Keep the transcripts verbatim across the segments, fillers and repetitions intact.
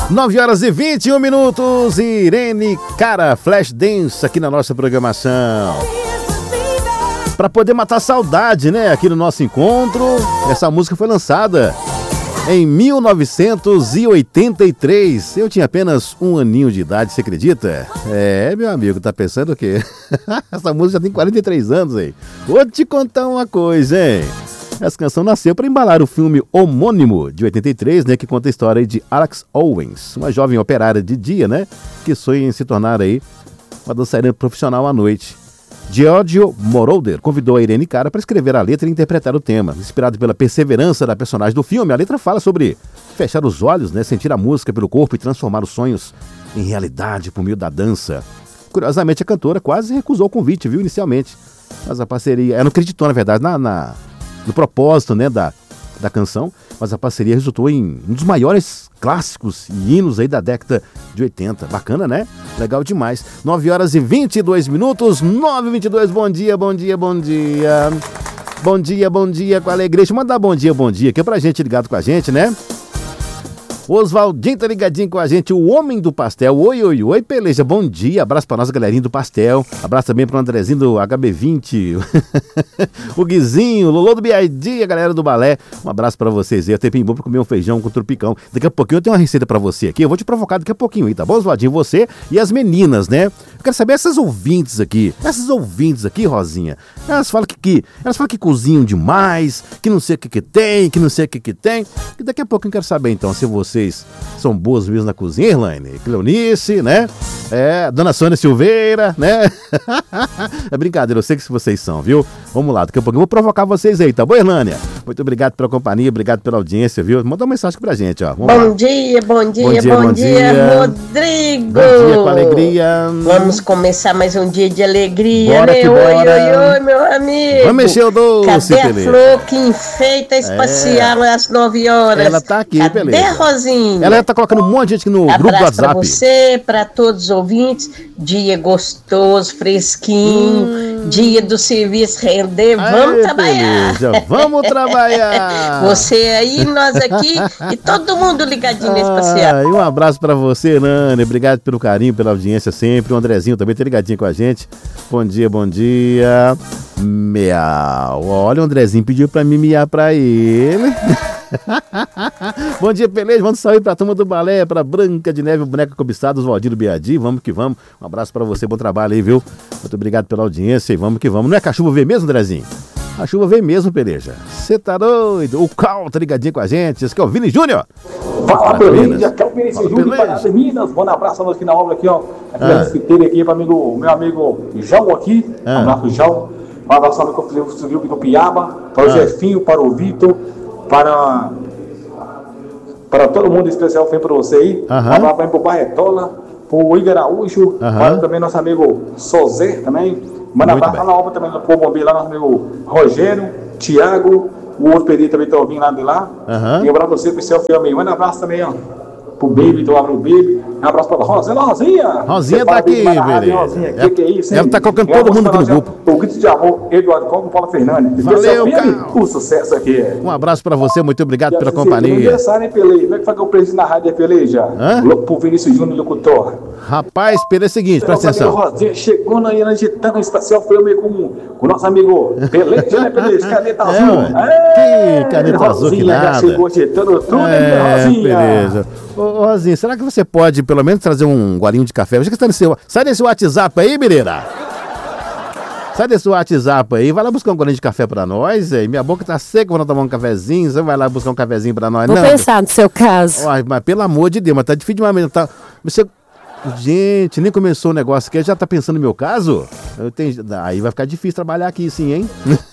nove horas e vinte e um minutos, Irene Cara, Flash Dance aqui na nossa programação. Para poder matar a saudade, né, aqui no nosso encontro, essa música foi lançada em mil novecentos e oitenta e três. Eu tinha apenas um aninho de idade, você acredita? É, meu amigo, tá pensando o quê? Essa música já tem quarenta e três anos aí. Vou te contar uma coisa, hein? Essa canção nasceu para embalar o filme homônimo de oitenta e três, né, que conta a história de Alex Owens, uma jovem operária de dia, né, que sonha em se tornar aí uma dançarina profissional à noite. Giorgio Moroder convidou a Irene Cara para escrever a letra e interpretar o tema. Inspirado pela perseverança da personagem do filme, a letra fala sobre fechar os olhos, né, sentir a música pelo corpo e transformar os sonhos em realidade por meio da dança. Curiosamente, a cantora quase recusou o convite, viu, inicialmente. Mas a parceria... Ela não acreditou, na verdade, na, na, no propósito, né, da, da canção, mas a parceria resultou em um dos maiores clássicos e hinos aí da década de oitenta. Bacana, né? Legal demais. nove horas e vinte e dois minutos, nove e vinte e dois. Bom dia, bom dia, bom dia. Bom dia, bom dia, com alegria. Deixa eu mandar bom dia, bom dia aqui pra gente ligado com a gente, né? O Oswaldinho tá ligadinho com a gente, o homem do pastel. Oi, oi, oi, peleja, bom dia. Abraço pra nossa galerinha do pastel. Abraço também pro Andrezinho do H B vinte. O Guizinho, o Lolo do B I D, a galera do balé. Um abraço pra vocês aí. Eu tenho tempinho bom pra comer um feijão com tropicão. Daqui a pouquinho eu tenho uma receita pra você aqui. Eu vou te provocar daqui a pouquinho aí, tá bom, Oswaldinho? Você e as meninas, né? Eu quero saber essas ouvintes aqui. Essas ouvintes aqui, Rosinha. Elas falam que, que, elas falam que cozinham demais, que não sei o que que tem, que não sei o que que tem. E daqui a pouquinho eu quero saber, então, se você são boas mesmo na cozinha, Irlane, Cleonice, né? É, Dona Sônia Silveira, né? É brincadeira, eu sei que vocês são, viu? Vamos lá, daqui a pouco eu vou provocar vocês aí, tá bom, Irlânia? Muito obrigado pela companhia, obrigado pela audiência, viu? Manda uma mensagem pra gente, ó. Vamos bom lá. dia, bom dia, bom dia, bom dia, dia, Rodrigo! Bom dia, com alegria. Vamos começar mais um dia de alegria, bora né? Que oi, bora. oi, oi, meu amigo! Vamos mexer o doce, Cadê Pelé? a flor que enfeita a espacial é. às nove horas? Ela tá aqui, Cadê Pelé? Cadê, Rosinha? Ela tá colocando um monte de gente aqui no Abraço grupo do WhatsApp. Pra você, pra todos os ouvintes. Dia gostoso, fresquinho. Hum. Dia do serviço render. Vamos Aê, trabalhar. Beleza. Vamos trabalhar. Você aí, nós aqui e todo mundo ligadinho nesse passeio. E um abraço pra você, Nani. Obrigado pelo carinho, pela audiência sempre. O Andrezinho também tá ligadinho com a gente. Bom dia, bom dia. Miau. Olha, o Andrezinho pediu pra mim miar pra ele. Bom dia, Pelé. Vamos sair pra turma do balé, pra Branca de Neve, o boneco cobiçado, os Valdir do Biadi. Vamos que vamos. Um abraço pra você, bom trabalho aí, viu? Muito obrigado pela audiência e vamos que vamos. Não é que a chuva veio mesmo, Andrezinho? A chuva veio mesmo, Peleja. Você tá doido? O Cal tá ligadinho com a gente. Esse aqui é o Vini Júnior. Fala, Peleja. Aqui é o Vinícius Júnior para Minas. Manda um abraço aqui na obra aqui, ó. Aqui ah. nesse fiteiro aqui para amigo, meu amigo João aqui. Ah. Um abraço, João. Um abraço para o Silvio do Piaba, para o ah. Jefinho, para o Vitor, para, para todo mundo especial que vem para você aí. Uh-huh. Um abraço para o Barretola, para o Igor Araújo, uh-huh. para também nosso amigo Sozé também. Manda um abraço na obra também do Povo Bombeiro, lá nosso amigo Rogério, Tiago, o outro perito também está ouvindo lá de lá. Uh-huh. E um abraço para você, especial fiel amigo. Manda um abraço também, ó. Pro Baby, então abre o Baby. Um abraço pra Rosinha. Rosinha! Rosinha tá aqui, velho. Rosinha, que, que é isso, hein? Ela tá colocando todo mundo aqui no grupo. O grito de amor, Eduardo Congo, Paula Fernandes. Valeu, cara. O sucesso aqui. Um abraço pra você, muito obrigado pela companhia. Aniversário, hein, Pelé? Como é que foi que eu preciso na rádio, Pelé, já? Louco pro Vinícius Júnior, locutor. Rapaz, Pelé, é o seguinte, presta atenção. Rosinha chegou na agitando espacial, foi meio com o nosso amigo Pelé, né, Pelé? Caneta azul. Que caneta azul, que nada. Já chegou agitando tudo, hein, Rosinha? Beleza. Ô, Rosinha, será que você pode pelo menos trazer um golinho de café? Você que está no seu... Sai desse WhatsApp aí, Mireira. Sai desse WhatsApp aí, vai lá buscar um golinho de café pra nós. Aí. Minha boca tá seca, vou tomar um cafezinho. Você vai lá buscar um cafezinho pra nós. Vou não, pensar no seu caso. Ó, mas pelo amor de Deus, mas tá difícil demais. Tá... Você... Gente, nem começou o negócio aqui, já tá pensando no meu caso? Eu tenho... Aí vai ficar difícil trabalhar aqui sim, hein?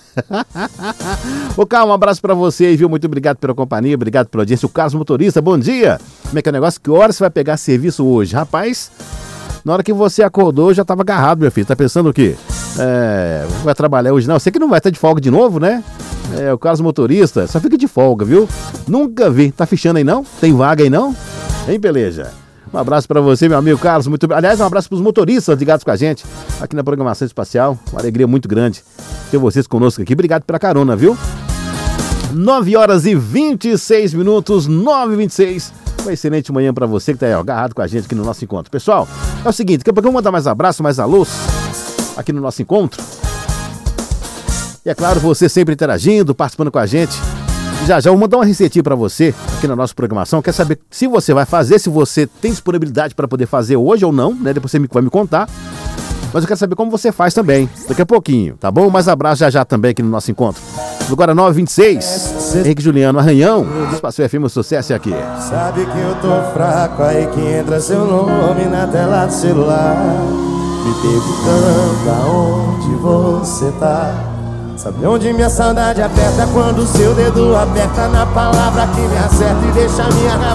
Ô, Carlos, um abraço pra você aí, viu? Muito obrigado pela companhia, obrigado pela audiência. O Carlos Motorista, bom dia. Como é que é o negócio? Que hora você vai pegar serviço hoje? Rapaz, na hora que você acordou, eu já tava agarrado, meu filho. Tá pensando o quê? É, vai trabalhar hoje não? Você que não vai estar de folga de novo, né? É, o Carlos Motorista, só fica de folga, viu? Nunca vi. Tá fechando aí não? Tem vaga aí não? Hein, Peleja? Um abraço pra você, meu amigo Carlos. Muito... Aliás, um abraço pros motoristas ligados com a gente aqui na programação espacial. Uma alegria muito grande ter vocês conosco aqui. Obrigado pela carona, viu? nove horas e vinte e seis minutos, nove e vinte e seis. Uma excelente manhã pra você que tá aí agarrado com a gente aqui no nosso encontro. Pessoal, é o seguinte, daqui a pouco eu vou mandar mais abraço, mais alôs aqui no nosso encontro. E é claro, você sempre interagindo, participando com a gente. Já já vou mandar uma receitinha pra você aqui na nossa programação. Quer saber se você vai fazer, se você tem disponibilidade para poder fazer hoje ou não, né? Depois você vai me contar. Mas eu quero saber como você faz também, daqui a pouquinho, tá bom? Mais abraço já já também aqui no nosso encontro. No Guaraná vinte e seis, Henrique Juliano Arranhão, Espaço F M, o sucesso é aqui. Sabe que eu tô fraco, aí que entra seu nome na tela do celular, me perguntando aonde você tá. Sabe onde minha saudade aperta, quando seu dedo aperta na palavra que me acerta e deixa minha